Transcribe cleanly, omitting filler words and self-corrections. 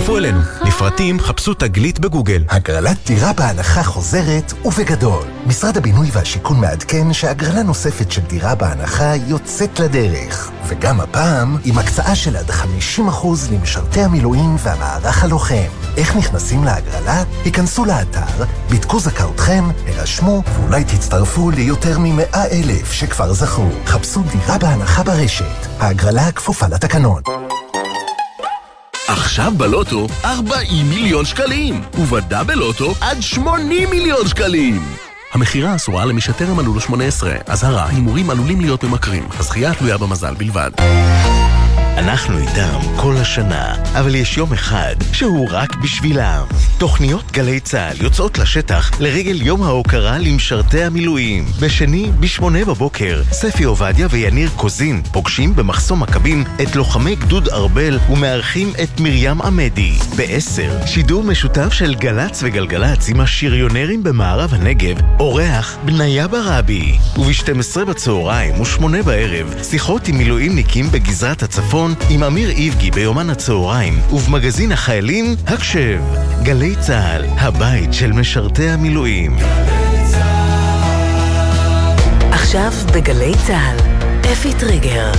הצטרפו אלינו. לפרטים חפשו תגלית בגוגל. הגרלת דירה בהנחה חוזרת ובגדול. משרד הבינוי והשיכון מעדכן שהגרלה נוספת של דירה בהנחה יוצאת לדרך. וגם הפעם עם הקצאה של עד 50% למשרתי המילואים והמערך הלוחם. איך נכנסים להגרלה? היכנסו לאתר, בדקו זכאותכם, הרשמו ואולי תצטרפו ליותר מ100,000 שכבר זכו. חפשו דירה בהנחה ברשת. ההגרלה כפופה לתקנון. עכשיו בלוטו 40 מיליון שקלים, ובדאבל לוטו עד 80 מיליון שקלים. המחירה אסורה למי שטרם מלאו לו 18. אזהרה, הימורים עלולים להיות ממכרים. הזכייה תלויה במזל בלבד. אנחנו איתם כל השנה, אבל יש יום אחד שהוא רק בשבילם. תוכניות גלי צהל יוצאות לשטח לרגל יום ההוקרה למשרתי המילואים. בשני, ב8 בבוקר, ספי עובדיה ויניר קוזין פוגשים במחסום מכבים את לוחמי גדוד ארבל ומארחים את מרים עמדי. ב10, שידור משותף של גלץ וגלגלץ עם השריונרים במערב הנגב, אורח בניה ברבי. וב12 בצהריים ו8 בערב, שיחות עם מילואימניקים בגזרת הצפון עם אמיר איבגי ביומן הצהריים, ובמגזין החיילים הקשב. גלי צהל, הבית של משרתי המילואים. עכשיו בגלי צהל, אפי טריגר.